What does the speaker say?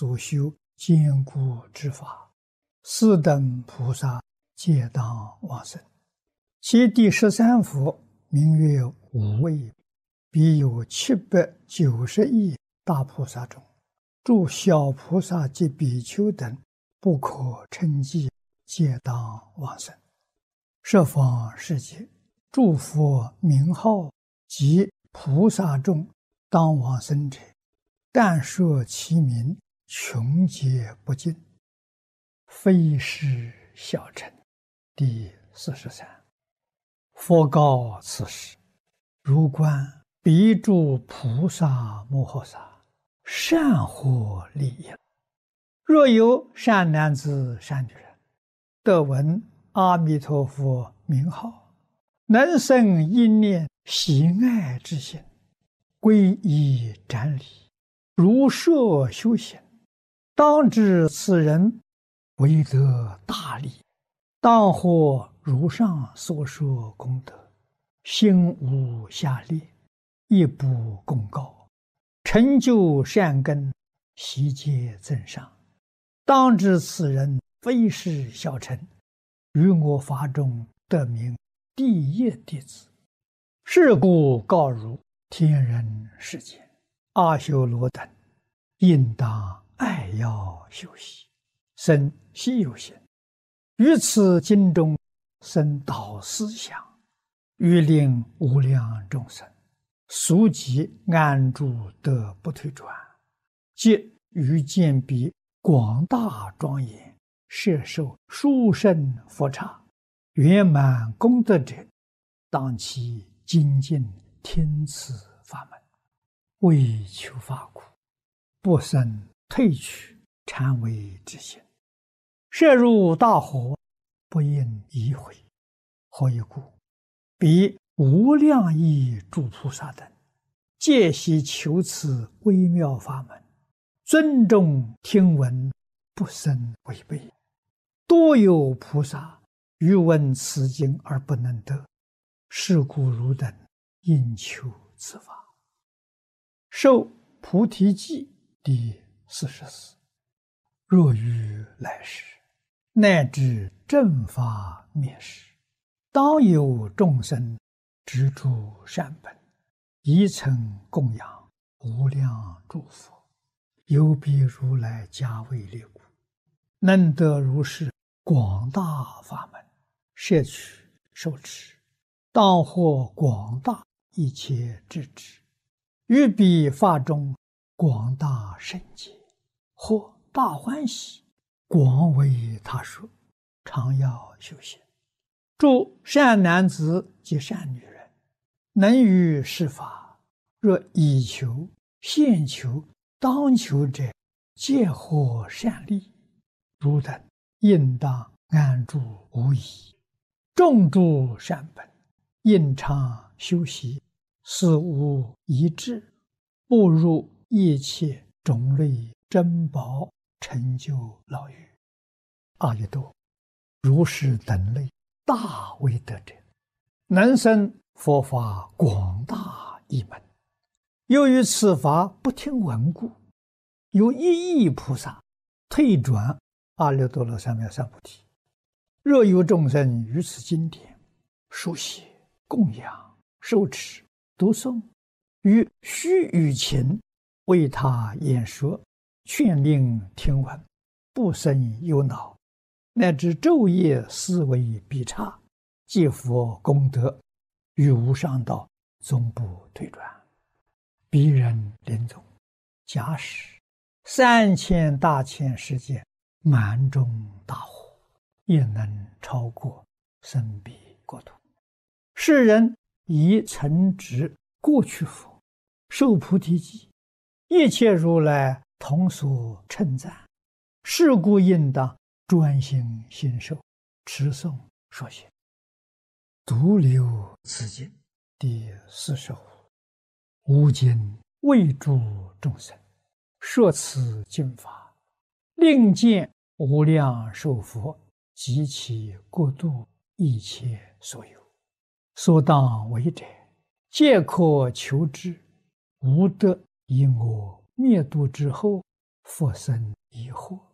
所修坚固之法，四等菩萨皆当往生。其第13佛名曰无畏，彼有790亿大菩萨中，诸小菩萨及比丘等不可称计，皆当往生。十方世界诸佛名号及菩萨众当往生者，但说其名，穷劫不尽，非是小乘。第43。佛告此时：如观彼诸菩萨摩诃萨，善获利益。若有善男子善女人，得闻阿弥陀佛名号，能生一念喜爱之心，皈依瞻礼，如设修行，当知此人为得大利，当获如上所说功德，心无下劣，亦不共高，成就善根，悉皆增上。当知此人非是小乘，于我法中得名第一弟子。是故告汝天人世间阿修罗等，应当爱要修习，生希有心，于此经中生导思想，欲令无量众生速即安住得不退转，即于见彼广大庄严，摄受殊胜佛刹，圆满功德者，当其精进听此法门，为求法故，不生退去谄媚之心，摄入大火，不应移回。何以故？彼无量亿诸菩萨等，皆悉求此微妙法门，尊重听闻，不生违背。多有菩萨欲闻此经而不能得，是故汝等应求此法。受菩提记第44。若于来世，乃至正法灭世，当有众生执诸善本，宜曾供养无量诸佛，有彼如来加为列故，能得如是广大法门，摄取受持，当获广大一切智智，于彼法中广大圣解，或大欢喜，广为他说，常要修行。诸善男子及善女人，能于是法，若以求、现求、当求者，皆获善利。汝等应当安住无疑，种诸善本，应常修习，死无遗志，步入一切种类珍宝，成就牢狱。阿逸多，如是等类大威德者，能生佛法广大一门。由于此法不听闻故，有1亿菩萨退转阿耨多罗三藐三菩提。若有众生于此经典书写、供养、受持、读诵，于须臾前为他演说，劝令听闻，不生忧恼，乃至昼夜思维必差，皆佛功德，于无上道终不退转。彼人临终，假使3000大千世界满中大火，也能超过生彼国土。世人以曾执过去佛，受菩提记，一切如来同所称赞。是故应当专心信受，持诵说学。独留此经第45。吾今为诸众生说此经法，令见无量寿佛及其国度一切所有，所当为者，皆可求之。吾得以我灭度之后， 复生疑惑。